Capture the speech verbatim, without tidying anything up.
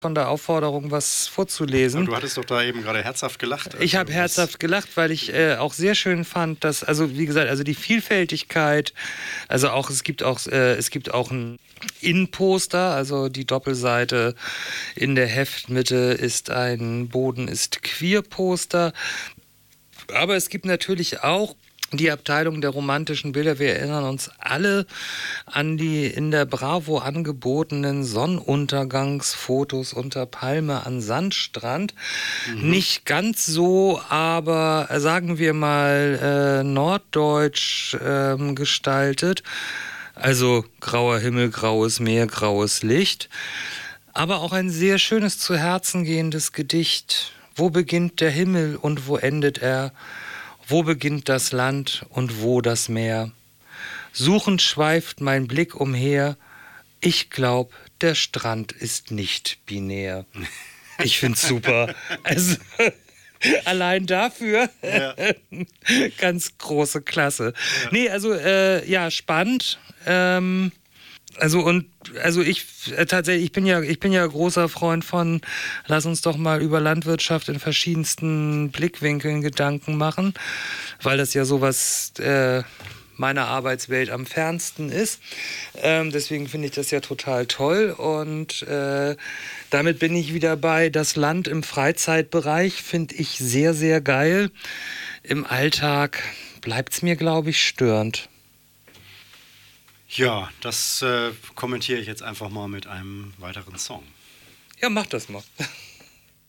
von der Aufforderung, was vorzulesen. Du hattest doch da eben gerade herzhaft gelacht. Ich habe herzhaft gelacht, weil ich äh, auch sehr schön fand, dass, also wie gesagt, also die Vielfältigkeit, also auch, es gibt auch, äh, es gibt auch ein In-Poster, also die Doppelseite in der Heftmitte ist ein Boden ist Queer-Poster. Aber es gibt natürlich auch die Abteilung der romantischen Bilder. Wir erinnern uns alle an die in der Bravo angebotenen Sonnenuntergangsfotos unter Palme an Sandstrand. Mhm. Nicht ganz so, aber sagen wir mal äh, norddeutsch äh, gestaltet. Also grauer Himmel, graues Meer, graues Licht. Aber auch ein sehr schönes, zu Herzen gehendes Gedicht. Wo beginnt der Himmel und wo endet er? Wo beginnt das Land und wo das Meer? Suchend schweift mein Blick umher. Ich glaub, der Strand ist nicht binär. Ich find's super. Also, allein dafür ja. Ganz große Klasse. Ja. Nee, also, äh, ja, spannend. Ähm, Also und also ich äh, tatsächlich, ich bin ja, ich bin ja großer Freund von, lass uns doch mal über Landwirtschaft in verschiedensten Blickwinkeln Gedanken machen, weil das ja sowas äh, meiner Arbeitswelt am fernsten ist. Ähm, deswegen finde ich das ja total toll und äh, damit bin ich wieder bei das Land im Freizeitbereich, finde ich sehr, sehr geil. Im Alltag bleibt es mir, glaube ich, störend. Ja, das äh, kommentiere ich jetzt einfach mal mit einem weiteren Song. Ja, mach das mal.